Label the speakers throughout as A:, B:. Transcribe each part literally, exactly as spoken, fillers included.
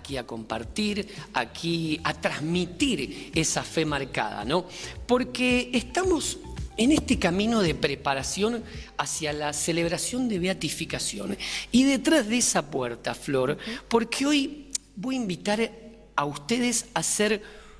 A: aquí a compartir, aquí a transmitir esa fe marcada, ¿no? Porque estamos en este camino de preparación hacia la celebración de beatificación. Y detrás de esa puerta, Flor, porque hoy voy a invitar a ustedes a hacer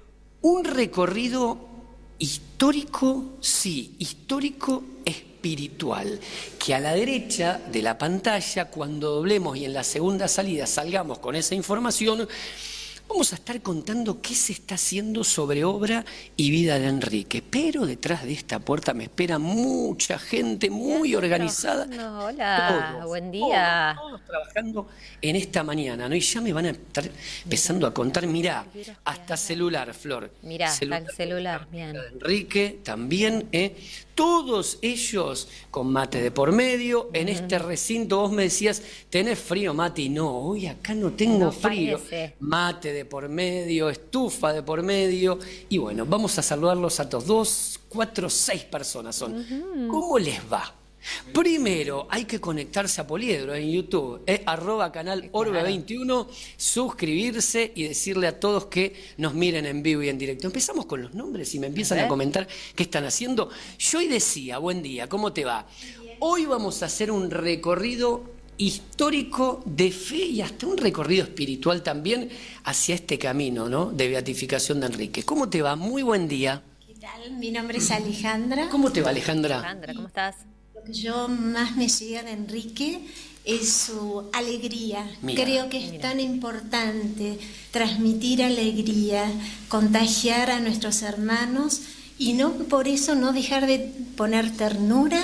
A: un recorrido histórico, sí, histórico espiritual, que a la derecha de la pantalla, cuando doblemos y en la segunda salida salgamos con esa información, vamos a estar contando qué se está haciendo sobre obra y vida de Enrique. Pero detrás de esta puerta me espera mucha gente muy organizada.
B: No, hola,
A: todos,
B: buen día.
A: Todos, todos trabajando en esta mañana, ¿no? Y ya me van a estar empezando a contar, mirá, hasta celular, Flor.
B: Mirá,
A: celular,
B: hasta el celular, bien.
A: Enrique también, ¿eh? Todos ellos con mate de por medio, en uh-huh. este recinto. Vos me decías, ¿tenés frío, Mati? No, hoy acá no tengo no frío. Parece. Mate de por medio, estufa de por medio. Y bueno, vamos a saludarlos a todos. Dos, cuatro, seis personas son. Uh-huh. ¿Cómo les va? Primero, hay que conectarse a Poliedro en YouTube, eh, arroba canal Orbe veintiuno, suscribirse y decirle a todos que nos miren en vivo y en directo. Empezamos con los nombres y me empiezan a, a comentar qué están haciendo. Yo hoy decía, buen día, ¿cómo te va? Hoy vamos a hacer un recorrido histórico de fe y hasta un recorrido espiritual también hacia este camino, ¿no?, de beatificación de Enrique. ¿Cómo te va? Muy buen día.
C: ¿Qué tal? Mi nombre es Alejandra.
A: ¿Cómo te va, Alejandra?
B: Alejandra, ¿cómo estás?
C: Lo que yo más me llega de Enrique es su alegría.
A: Mira,
C: Creo que es
B: mira.
C: tan importante transmitir alegría, contagiar a nuestros hermanos y no por eso no dejar de poner ternura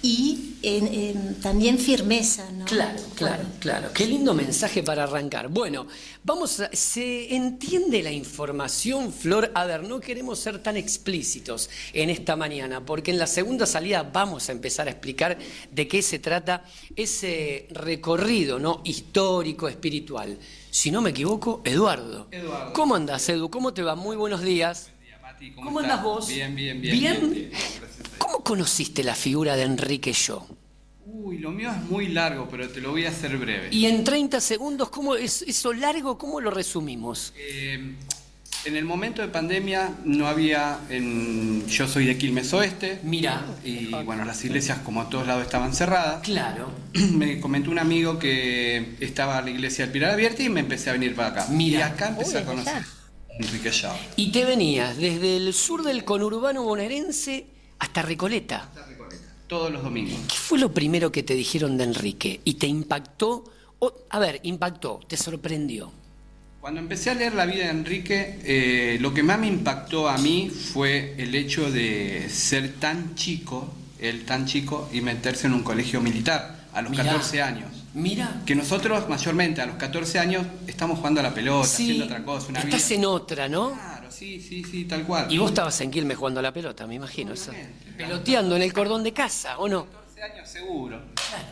C: y eh, eh, también firmeza, ¿no?
A: Claro, claro, claro. Qué lindo mensaje para arrancar. Bueno, vamos a, se entiende la información, Flor. A ver, no queremos ser tan explícitos en esta mañana, porque en la segunda salida vamos a empezar a explicar de qué se trata ese recorrido, ¿no?, histórico, espiritual. Si no me equivoco, Eduardo.
D: Eduardo.
A: ¿Cómo andás, Edu? ¿Cómo te va? Muy buenos días.
D: Buen día, Mati. ¿Cómo,
A: ¿Cómo
D: estás?
A: andás vos?
D: Bien, bien, bien.
A: ¿Bien?
D: bien, bien.
A: ¿Cómo conociste la figura de Enrique Yo?
D: Uy, lo mío es muy largo, pero te lo voy a hacer breve.
A: Y en treinta segundos, ¿cómo es eso largo, cómo lo resumimos?
D: Eh, en el momento de pandemia no había... En, yo soy de Quilmes Oeste.
A: Mira.
D: Y bueno, las iglesias como a todos lados estaban cerradas.
A: Claro.
D: Me comentó un amigo que estaba la iglesia del Pilar abierta y me empecé a venir para acá.
A: Mira.
D: Y acá empecé
B: Uy,
D: a conocer
B: allá.
D: a Enrique Yao.
A: Y te venías desde el sur del conurbano bonaerense hasta Recoleta.
D: Hasta Recoleta. Todos los domingos.
A: ¿Qué fue lo primero que te dijeron de Enrique? ¿Y te impactó? O, a ver, impactó, te sorprendió.
D: Cuando empecé a leer la vida de Enrique, eh, lo que más me impactó a mí fue el hecho de ser tan chico, él tan chico, y meterse en un colegio militar a los
A: Mirá.
D: catorce años.
A: Mira.
D: Que nosotros mayormente a los catorce años estamos jugando a la pelota,
A: Sí,
D: haciendo otra cosa, una
A: estás
D: vida.
A: en otra, ¿no?
D: Claro, sí, sí, sí, tal cual.
A: Y vos estabas en Quilmes jugando a la pelota, me imagino. Eso.
D: Obviamente.
A: Peloteando en el cordón de casa, ¿o no?
D: catorce años seguro.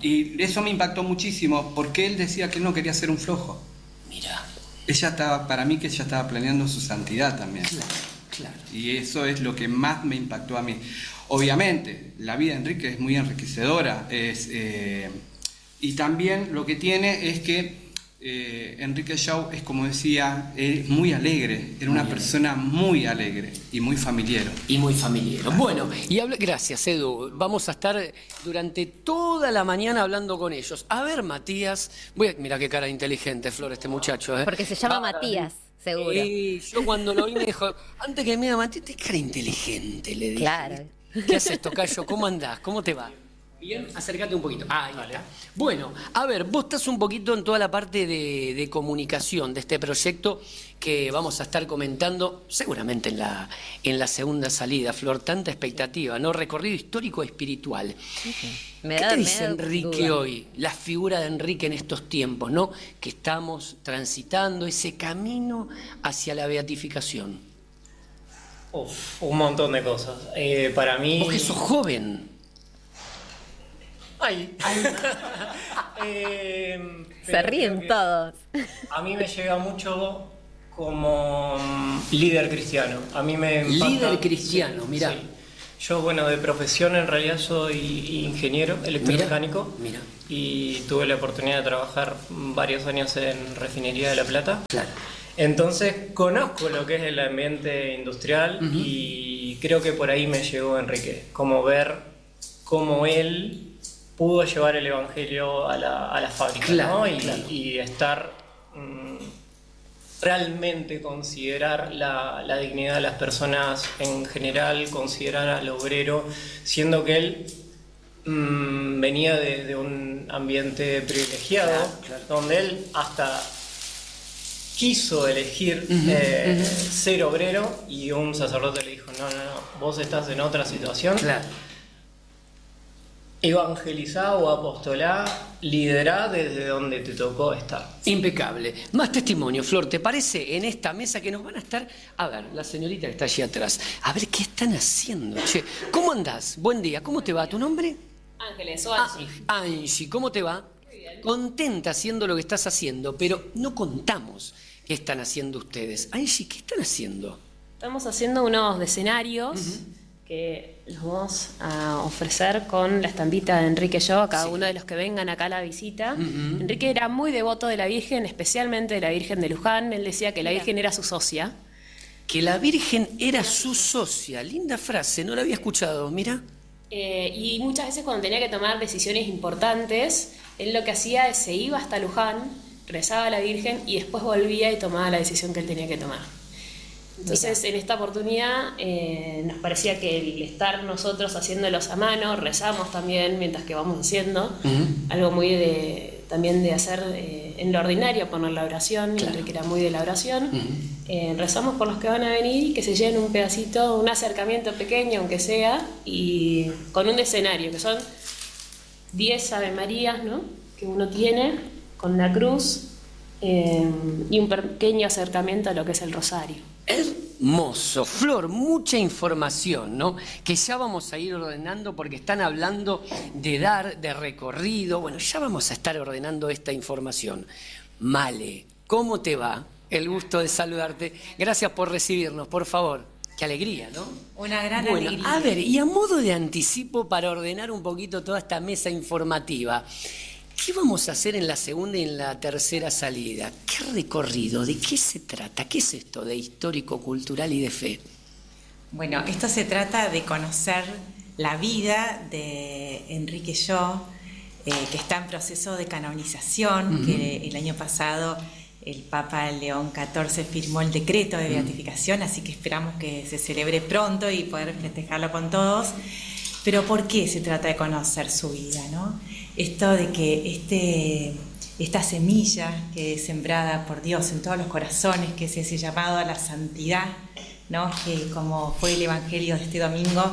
D: Y eso me impactó muchísimo porque él decía que él no quería ser un flojo.
A: Mira.
D: Ella estaba, para mí que ella estaba planeando su santidad también.
A: Claro, claro.
D: Y eso es lo que más me impactó a mí. Obviamente, la vida de Enrique es muy enriquecedora. Es, eh, y también lo que tiene es que eh, Enrique Yao es, como decía, es muy alegre. Era una
A: Muy
D: persona muy alegre y muy familiar.
A: Y muy familiar. Bueno, y habla, gracias, Edu. Vamos a estar durante toda la mañana hablando con ellos. A ver, Matías. Voy a, mira qué cara inteligente, Flor, este muchacho, ¿eh?
B: Porque se llama
A: Ah,
B: Matías, seguro.
A: Y yo cuando lo vi me dijo, antes que me diga Matías, te cara inteligente, le dije.
B: Claro.
A: ¿Qué haces, tocayo? ¿Cómo andás? ¿Cómo te va? Bien, acércate un poquito. Ah, ahí está. Bueno, a ver, vos estás un poquito en toda la parte de, de comunicación de este proyecto que vamos a estar comentando seguramente en la, en la segunda salida, Flor. Tanta expectativa, ¿no? Recorrido histórico espiritual.
B: Me
A: ¿Qué
B: da-
A: te
B: me
A: dice
B: da
A: Enrique
B: duda.
A: hoy? La figura de Enrique en estos tiempos, ¿no? Que estamos transitando ese camino hacia la beatificación.
E: Uf, un montón de cosas. Eh, para mí...
A: Vos que sos joven.
E: Ay. Eh,
B: Se
E: pero
B: ríen
E: creo que
B: todos.
E: A mí me llega mucho como mm, líder cristiano. A mí me impacta-
A: Líder cristiano,
E: sí,
A: mirá.
E: sí. Yo, bueno, de profesión en realidad soy ingeniero electromecánico.
A: Mira, mira.
E: Y tuve la oportunidad de trabajar varios años en Refinería de La Plata.
A: Claro.
E: Entonces conozco lo que es el ambiente industrial, uh-huh. y creo que por ahí me llegó Enrique, como ver cómo él pudo llevar el evangelio a la, a la fábrica,
A: claro,
E: ¿no? Y,
A: claro.
E: y estar mmm, realmente considerar la, la dignidad de las personas en general, considerar al obrero, siendo que él mmm, venía de, de un ambiente privilegiado, claro, claro. donde él hasta quiso elegir uh-huh, eh, uh-huh. ser obrero, y un sacerdote le dijo, no, no, no, vos estás en otra situación,
A: claro.
E: evangelizá o apostolá, liderá desde donde te tocó estar.
A: Impecable. Más testimonio, Flor, ¿te parece en esta mesa que nos van a estar? A ver, la señorita que está allí atrás, a ver qué están haciendo. Che, ¿cómo andás? Buen día, ¿cómo te va? ¿Tu nombre?
F: Ángeles, o Angie.
A: Ah, Angie, ¿cómo te va?
F: Muy bien.
A: Contenta haciendo lo que estás haciendo, pero no contamos qué están haciendo ustedes. Angie, ¿qué están haciendo?
F: Estamos haciendo unos escenarios uh-huh. que los vamos a ofrecer con la estampita de Enrique Yo a cada sí. uno de los que vengan acá a la visita. Uh-huh. Enrique era muy devoto de la Virgen, especialmente de la Virgen de Luján. Él decía que la Virgen era su socia.
A: Que la Virgen era su socia. Linda frase, no la había escuchado, mira.
F: Eh, y muchas veces cuando tenía que tomar decisiones importantes, él lo que hacía es se iba hasta Luján, rezaba a la Virgen y después volvía y tomaba la decisión que él tenía que tomar. Entonces, en esta oportunidad eh, nos parecía que el estar nosotros haciéndolos a mano, rezamos también mientras que vamos haciendo, uh-huh. algo muy de también de hacer eh, en lo ordinario, poner la oración, claro. que era muy de la oración, uh-huh. eh, rezamos por los que van a venir y que se lleven un pedacito, un acercamiento pequeño aunque sea, y con un escenario, que son diez Ave Marías, ¿no?, que uno tiene, con la cruz, eh, y un pequeño acercamiento a lo que es el rosario.
A: Hermoso, Flor, mucha información, ¿no? Que ya vamos a ir ordenando porque están hablando de dar, de recorrido. Bueno, ya vamos a estar ordenando esta información. Male, ¿cómo te va? El gusto de saludarte. Gracias por recibirnos, por favor. Qué alegría, ¿no?
G: Una gran
A: bueno,
G: alegría.
A: A ver, y a modo de anticipo para ordenar un poquito toda esta mesa informativa, ¿qué vamos a hacer en la segunda y en la tercera salida? ¿Qué recorrido? ¿De qué se trata? ¿Qué es esto de histórico, cultural y de fe?
G: Bueno, esto se trata de conocer la vida de Enrique Yo, eh, que está en proceso de canonización, uh-huh. que el año pasado el Papa León catorce firmó el decreto de beatificación, uh-huh. así que esperamos que se celebre pronto y poder festejarlo con todos. Pero ¿por qué se trata de conocer su vida, no? Esto de que este, esta semilla que es sembrada por Dios en todos los corazones, que es ese llamado a la santidad, ¿no?, que como fue el Evangelio de este domingo,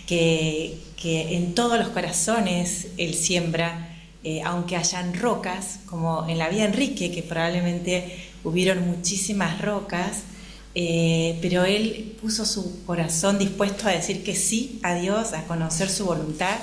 G: que, que en todos los corazones Él siembra, eh, aunque hayan rocas, como en la vida de Enrique, que probablemente hubieron muchísimas rocas, eh, pero Él puso su corazón dispuesto a decir que sí a Dios, a conocer su voluntad,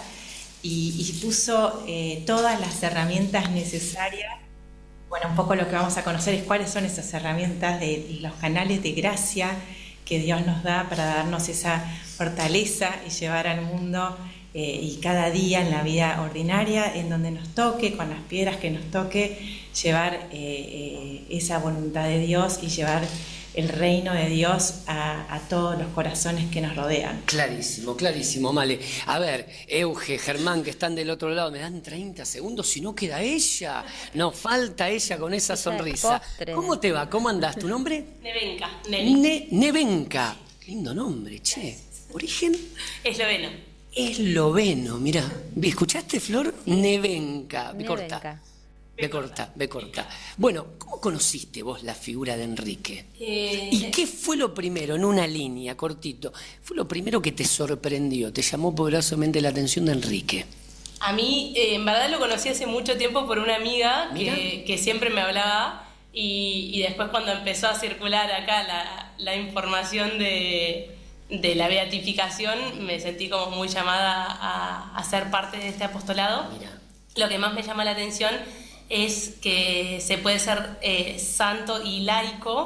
G: Y, y puso eh, todas las herramientas necesarias. Bueno, un poco lo que vamos a conocer es cuáles son esas herramientas de los canales de gracia que Dios nos da para darnos esa fortaleza y llevar al mundo eh, y cada día en la vida ordinaria, en donde nos toque, con las piedras que nos toque, llevar eh, eh, esa voluntad de Dios y llevar el reino de Dios a, a todos los corazones que nos rodean.
A: Clarísimo, clarísimo, Male. A ver, Euge, Germán, que están del otro lado, me dan treinta segundos, si no queda ella. No, falta ella con esa sonrisa. ¿Cómo te va? ¿Cómo andás? ¿Tu nombre?
F: Nevenka.
A: Ne Nevenka. Lindo nombre, che. ¿Origen?
F: Esloveno.
A: Esloveno, mirá. ¿Escuchaste, Flor? Nevenka. Me
B: Nevenka.
A: corta. Ve corta, ve corta. Bueno, ¿cómo conociste vos la figura de Enrique?
F: Eh,
A: ¿Y qué fue lo primero, en una línea, cortito, fue lo primero que te sorprendió, te llamó poderosamente la atención de Enrique?
H: A mí, eh, en verdad lo conocí hace mucho tiempo por una amiga que, que siempre me hablaba y, y después cuando empezó a circular acá la, la información de, de la beatificación, me sentí como muy llamada a, a ser parte de este apostolado.
A: Mira.
H: Lo que más me llama la atención es que se puede ser eh, santo y laico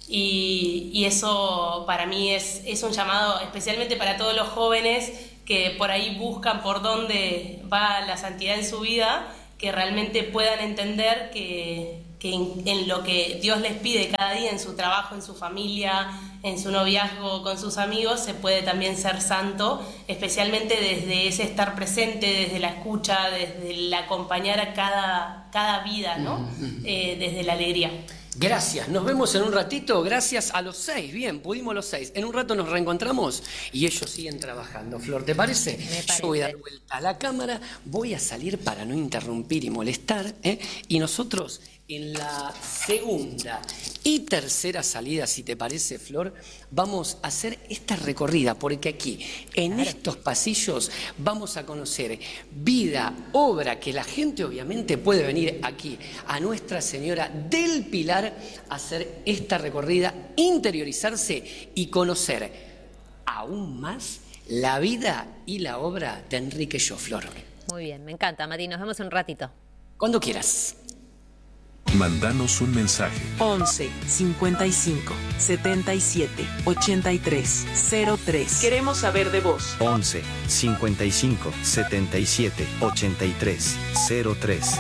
H: Y, y eso para mí es, es un llamado especialmente para todos los jóvenes que por ahí buscan por dónde va la santidad en su vida, que realmente puedan entender que, que en, en lo que Dios les pide cada día, en su trabajo, en su familia, en su noviazgo con sus amigos, se puede también ser santo, especialmente desde ese estar presente, desde la escucha, desde el acompañar a cada, cada vida, ¿no? Eh, desde la alegría.
A: Gracias, nos vemos en un ratito, gracias a los seis, bien, pudimos los seis, en un rato nos reencontramos y ellos siguen trabajando. Flor, ¿te parece?
B: Me parece.
A: Yo voy a dar vuelta a la cámara, voy a salir para no interrumpir y molestar, ¿eh? Y nosotros en la segunda y tercera salida, si te parece, Flor, vamos a hacer esta recorrida, porque aquí, en claro. estos pasillos, vamos a conocer vida, obra, que la gente obviamente puede venir aquí a Nuestra Señora del Pilar a hacer esta recorrida, interiorizarse y conocer aún más la vida y la obra de Enrique Yo, Flor.
B: Muy bien, me encanta, Mati, nos vemos en un ratito.
A: Cuando quieras.
I: Mándanos un mensaje.
J: once cincuenta y cinco setenta y siete ochenta y tres cero tres. Queremos saber de vos.
K: once cincuenta y cinco setenta y siete ochenta y tres cero tres.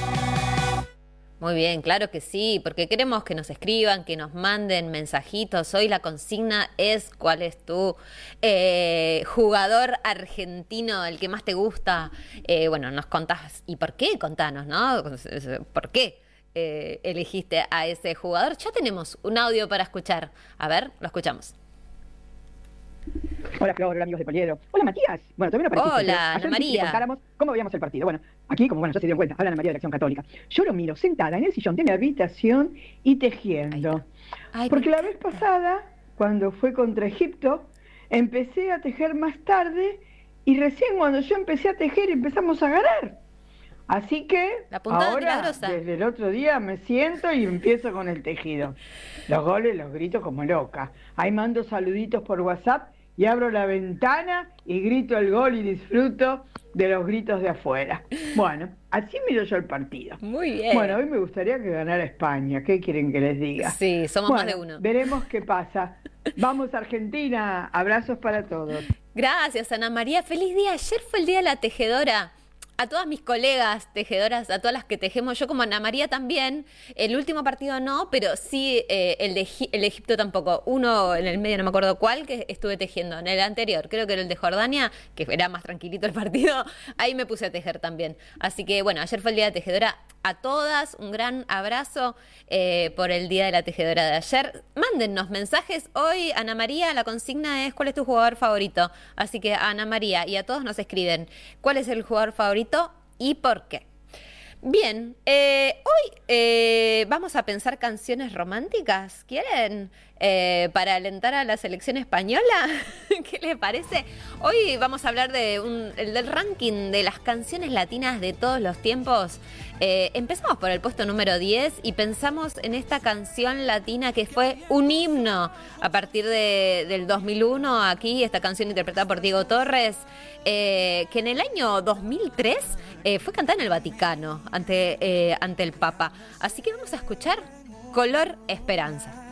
B: Muy bien, claro que sí, porque queremos que nos escriban, que nos manden mensajitos. Hoy la consigna es ¿cuál es tu eh, jugador argentino, el que más te gusta? Eh, bueno, nos contás, ¿y por qué? Contanos, ¿no? ¿Por qué eh, elegiste a ese jugador? Ya tenemos un audio para escuchar. A ver, lo escuchamos.
L: Hola, Flor, hola, amigos de Poliedro. Hola, Matías. Bueno, todavía no apareciste.
B: Hola, Ana María.
L: Contáramos cómo veíamos el partido. Bueno, aquí, como bueno, ya se dieron cuenta, habla Ana María de la Acción Católica. Yo lo miro sentada en el sillón de mi habitación y tejiendo.
B: Ay,
L: Porque la vez pasada, cuando fue contra Egipto, empecé a tejer más tarde y recién cuando yo empecé a tejer empezamos a ganar. Así que
B: la puntada
L: ahora,
B: milagrosa.
L: Desde el otro día me siento y empiezo con el tejido. Los goles los grito como loca. Ahí mando saluditos por WhatsApp y abro la ventana y grito el gol y disfruto de los gritos de afuera. Bueno, así miro yo el partido.
B: Muy bien.
L: Bueno, hoy me gustaría que ganara España. ¿Qué quieren que les diga?
B: Sí, somos
L: bueno,
B: más de uno.
L: Veremos qué pasa. Vamos, Argentina. Abrazos para todos.
B: Gracias, Ana María. Feliz día. Ayer fue el Día de la Tejedora. A todas mis colegas tejedoras, a todas las que tejemos, yo como Ana María también, el último partido no, pero sí eh, el, de, el de Egipto tampoco. Uno en el medio, no me acuerdo cuál, que estuve tejiendo. En el anterior, creo que era el de Jordania, que era más tranquilito el partido, ahí me puse a tejer también. Así que bueno, ayer fue el Día de la Tejedora. A todas, un gran abrazo eh, por el Día de la Tejedora de ayer. Mándennos mensajes. Hoy, Ana María, la consigna es ¿cuál es tu jugador favorito? Así que Ana María y a todos nos escriben ¿cuál es el jugador favorito y por qué? Bien, eh, hoy eh, vamos a pensar canciones románticas. ¿Quieren? Eh, para alentar a la selección española. ¿Qué les parece? Hoy vamos a hablar de un, el del ranking de las canciones latinas de todos los tiempos. Eh, empezamos por el puesto número diez y pensamos en esta canción latina que fue un himno a partir de, del dos mil uno. Aquí, esta canción interpretada por Diego Torres, eh, que en el año dos mil tres eh, fue cantada en el Vaticano ante, eh, ante el Papa. Así que vamos a escuchar Color Esperanza.